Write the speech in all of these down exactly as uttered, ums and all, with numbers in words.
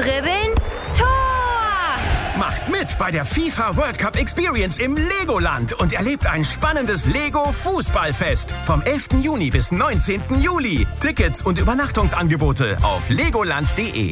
Dribbeln, Tor! Macht mit bei der FIFA World Cup Experience im Legoland und erlebt ein spannendes Lego-Fußballfest vom elften Juni bis neunzehnten Juli. Tickets und Übernachtungsangebote auf legoland punkt de.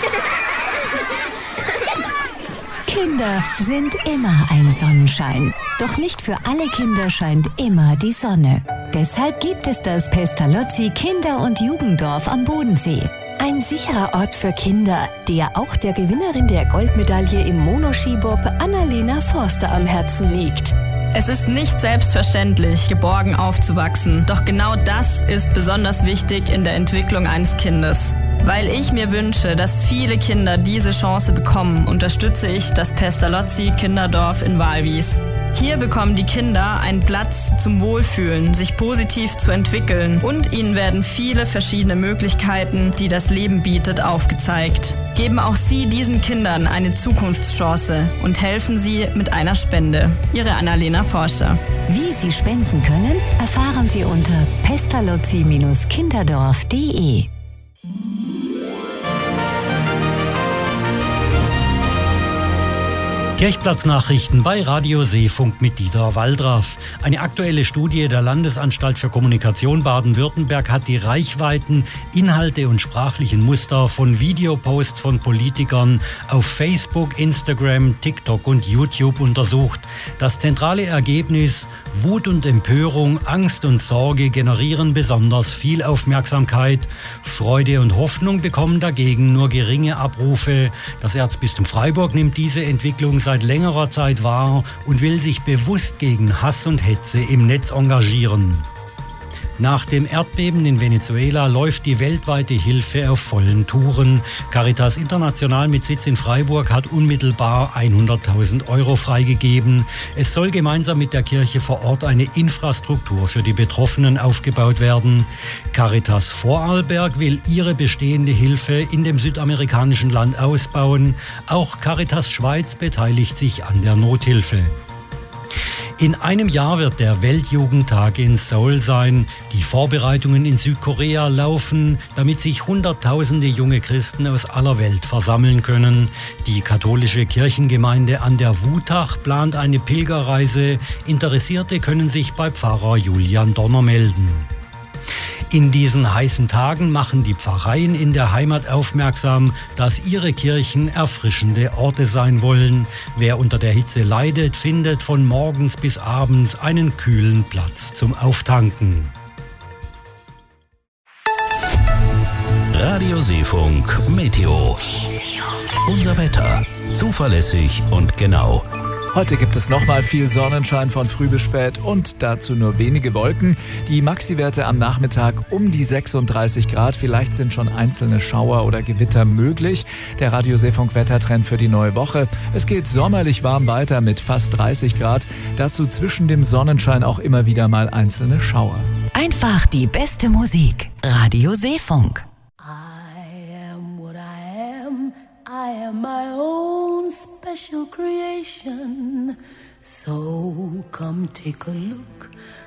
Kinder sind immer ein Sonnenschein. Doch nicht für alle Kinder scheint immer die Sonne. Deshalb gibt es das Pestalozzi Kinder- und Jugenddorf am Bodensee. Ein sicherer Ort für Kinder, der auch der Gewinnerin der Goldmedaille im Monoskibob Annalena Forster am Herzen liegt. Es ist nicht selbstverständlich, geborgen aufzuwachsen. Doch genau das ist besonders wichtig in der Entwicklung eines Kindes. Weil ich mir wünsche, dass viele Kinder diese Chance bekommen, unterstütze ich das Pestalozzi Kinderdorf in Walvis. Hier bekommen die Kinder einen Platz zum Wohlfühlen, sich positiv zu entwickeln und ihnen werden viele verschiedene Möglichkeiten, die das Leben bietet, aufgezeigt. Geben auch Sie diesen Kindern eine Zukunftschance und helfen Sie mit einer Spende. Ihre Annalena Forster. Wie Sie spenden können, erfahren Sie unter pestalozzi kinderdorf punkt de. Kirchplatznachrichten bei Radio Seefunk mit Dieter Waldraff. Eine aktuelle Studie der Landesanstalt für Kommunikation Baden-Württemberg hat die Reichweiten, Inhalte und sprachlichen Muster von Videoposts von Politikern auf Facebook, Instagram, TikTok und YouTube untersucht. Das zentrale Ergebnis: Wut und Empörung, Angst und Sorge generieren besonders viel Aufmerksamkeit. Freude und Hoffnung bekommen dagegen nur geringe Abrufe. Das Erzbistum Freiburg nimmt diese Entwicklung seit längerer Zeit wahr und will sich bewusst gegen Hass und Hetze im Netz engagieren. Nach dem Erdbeben in Venezuela läuft die weltweite Hilfe auf vollen Touren. Caritas International mit Sitz in Freiburg hat unmittelbar hunderttausend Euro freigegeben. Es soll gemeinsam mit der Kirche vor Ort eine Infrastruktur für die Betroffenen aufgebaut werden. Caritas Vorarlberg will ihre bestehende Hilfe in dem südamerikanischen Land ausbauen. Auch Caritas Schweiz beteiligt sich an der Nothilfe. In einem Jahr wird der Weltjugendtag in Seoul sein. Die Vorbereitungen in Südkorea laufen, damit sich Hunderttausende junge Christen aus aller Welt versammeln können. Die katholische Kirchengemeinde an der Wutach plant eine Pilgerreise. Interessierte können sich bei Pfarrer Julian Donner melden. In diesen heißen Tagen machen die Pfarreien in der Heimat aufmerksam, dass ihre Kirchen erfrischende Orte sein wollen. Wer unter der Hitze leidet, findet von morgens bis abends einen kühlen Platz zum Auftanken. Radio Seefunk Meteo. Unser Wetter. Zuverlässig und genau. Heute gibt es nochmal viel Sonnenschein von früh bis spät und dazu nur wenige Wolken. Die Maxiwerte am Nachmittag um die sechsunddreißig Grad. Vielleicht sind schon einzelne Schauer oder Gewitter möglich. Der Radio Seefunk Wettertrend für die neue Woche. Es geht sommerlich warm weiter mit fast dreißig Grad. Dazu zwischen dem Sonnenschein auch immer wieder mal einzelne Schauer. Einfach die beste Musik. Radio Seefunk. I am what I am. I am my own special creation. So come take a look